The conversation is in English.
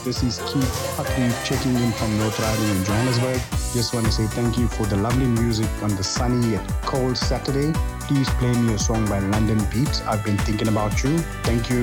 This is Keith Buckley checking in from North Riding in Johannesburg. Just want to say thank you for the lovely music on the sunny yet cold Saturday. Please play me a song by London Beats. I've been thinking about you. Thank you.